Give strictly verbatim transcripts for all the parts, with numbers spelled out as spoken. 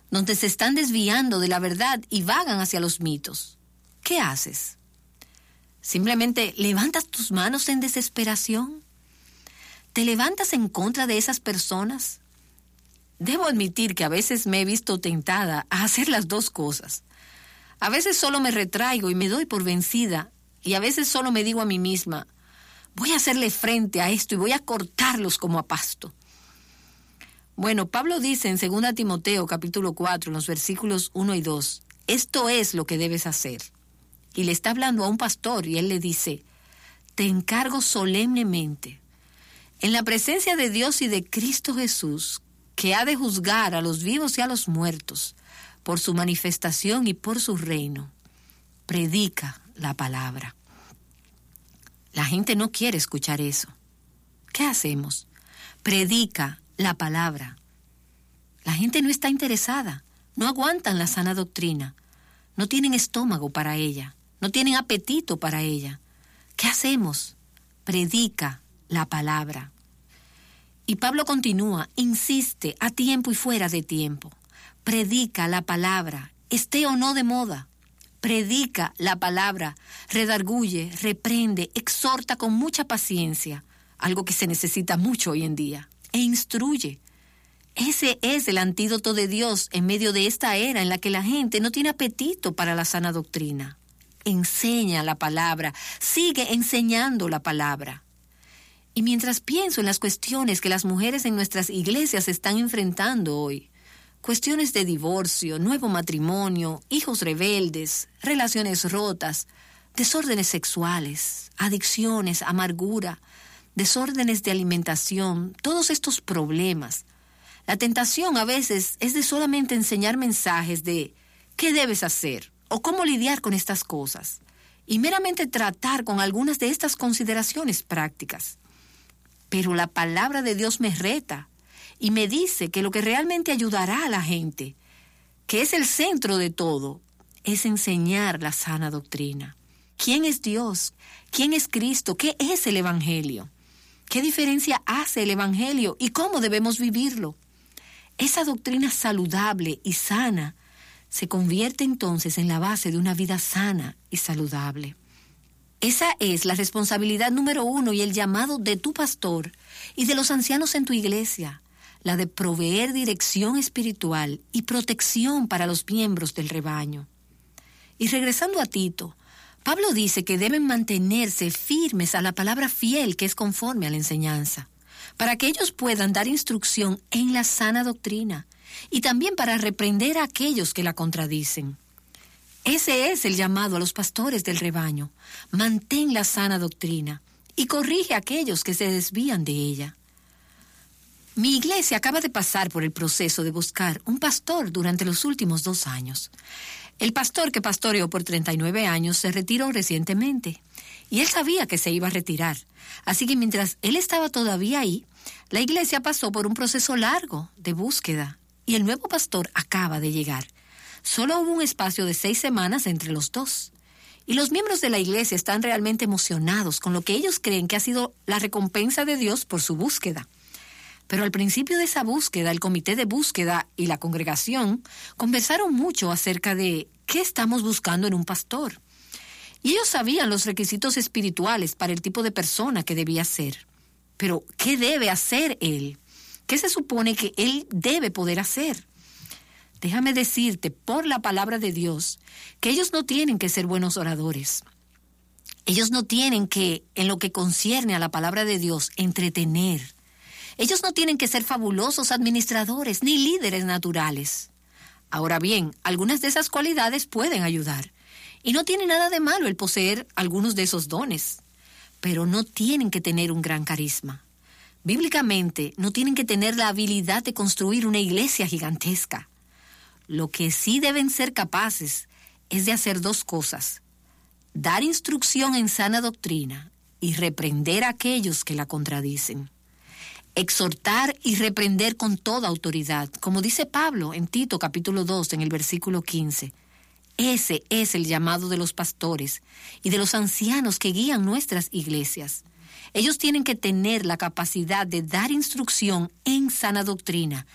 donde se están desviando de la verdad y vagan hacia los mitos. ¿Qué haces? ¿Simplemente levantas tus manos en desesperación? ¿Te levantas en contra de esas personas? Debo admitir que a veces me he visto tentada a hacer las dos cosas. A veces solo me retraigo y me doy por vencida, y a veces solo me digo a mí misma, voy a hacerle frente a esto y voy a cortarlos como a pasto. Bueno, Pablo dice en segunda Timoteo capítulo cuatro, en los versículos uno y dos, esto es lo que debes hacer. Y le está hablando a un pastor y él le dice, te encargo solemnemente, en la presencia de Dios y de Cristo Jesús, que ha de juzgar a los vivos y a los muertos, por su manifestación y por su reino. Predica la palabra. La gente no quiere escuchar eso. ¿Qué hacemos? Predica la palabra. La gente no está interesada, no aguantan la sana doctrina, no tienen estómago para ella, no tienen apetito para ella. ¿Qué hacemos? Predica la palabra. Y Pablo continúa, insiste a tiempo y fuera de tiempo. Predica la palabra, esté o no de moda. Predica la palabra, redarguye, reprende, exhorta con mucha paciencia, algo que se necesita mucho hoy en día, e instruye. Ese es el antídoto de Dios en medio de esta era en la que la gente no tiene apetito para la sana doctrina. Enseña la palabra, sigue enseñando la palabra. Y mientras pienso en las cuestiones que las mujeres en nuestras iglesias están enfrentando hoy, cuestiones de divorcio, nuevo matrimonio, hijos rebeldes, relaciones rotas, desórdenes sexuales, adicciones, amargura, desórdenes de alimentación, todos estos problemas. La tentación a veces es de solamente enseñar mensajes de qué debes hacer o cómo lidiar con estas cosas y meramente tratar con algunas de estas consideraciones prácticas. Pero la palabra de Dios me reta y me dice que lo que realmente ayudará a la gente, que es el centro de todo, es enseñar la sana doctrina. ¿Quién es Dios? ¿Quién es Cristo? ¿Qué es el Evangelio? ¿Qué diferencia hace el Evangelio y cómo debemos vivirlo? Esa doctrina saludable y sana se convierte entonces en la base de una vida sana y saludable. Esa es la responsabilidad número uno y el llamado de tu pastor y de los ancianos en tu iglesia, la de proveer dirección espiritual y protección para los miembros del rebaño. Y regresando a Tito, Pablo dice que deben mantenerse firmes a la palabra fiel que es conforme a la enseñanza, para que ellos puedan dar instrucción en la sana doctrina y también para reprender a aquellos que la contradicen. Ese es el llamado a los pastores del rebaño. Mantén la sana doctrina y corrige a aquellos que se desvían de ella. Mi iglesia acaba de pasar por el proceso de buscar un pastor durante los últimos dos años. El pastor que pastoreó por treinta y nueve años se retiró recientemente y él sabía que se iba a retirar. Así que mientras él estaba todavía ahí, la iglesia pasó por un proceso largo de búsqueda y el nuevo pastor acaba de llegar. Solo hubo un espacio de seis semanas entre los dos. Y los miembros de la iglesia están realmente emocionados con lo que ellos creen que ha sido la recompensa de Dios por su búsqueda. Pero al principio de esa búsqueda, el comité de búsqueda y la congregación conversaron mucho acerca de qué estamos buscando en un pastor. Y ellos sabían los requisitos espirituales para el tipo de persona que debía ser. Pero, ¿qué debe hacer él? ¿Qué se supone que él debe poder hacer? Déjame decirte, por la palabra de Dios, que ellos no tienen que ser buenos oradores. Ellos no tienen que, en lo que concierne a la palabra de Dios, entretener. Ellos no tienen que ser fabulosos administradores ni líderes naturales. Ahora bien, algunas de esas cualidades pueden ayudar. Y no tiene nada de malo el poseer algunos de esos dones. Pero no tienen que tener un gran carisma. Bíblicamente, no tienen que tener la habilidad de construir una iglesia gigantesca. Lo que sí deben ser capaces es de hacer dos cosas: dar instrucción en sana doctrina y reprender a aquellos que la contradicen. Exhortar y reprender con toda autoridad, como dice Pablo en Tito capítulo dos, en el versículo quince. Ese es el llamado de los pastores y de los ancianos que guían nuestras iglesias. Ellos tienen que tener la capacidad de dar instrucción en sana doctrina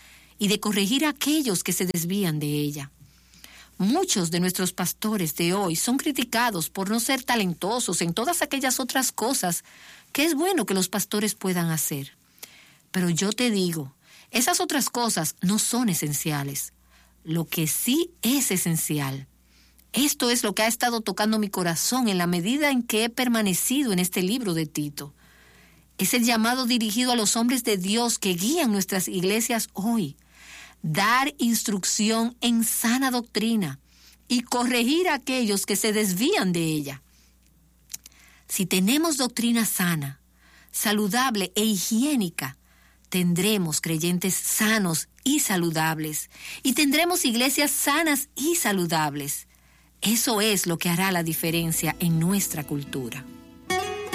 y de corregir a aquellos que se desvían de ella. Muchos de nuestros pastores de hoy son criticados por no ser talentosos en todas aquellas otras cosas que es bueno que los pastores puedan hacer. Pero yo te digo, esas otras cosas no son esenciales. Lo que sí es esencial. Esto es lo que ha estado tocando mi corazón en la medida en que he permanecido en este libro de Tito. Es el llamado dirigido a los hombres de Dios que guían nuestras iglesias hoy. Dar instrucción en sana doctrina y corregir a aquellos que se desvían de ella. Si tenemos doctrina sana, saludable e higiénica, tendremos creyentes sanos y saludables, y tendremos iglesias sanas y saludables. Eso es lo que hará la diferencia en nuestra cultura.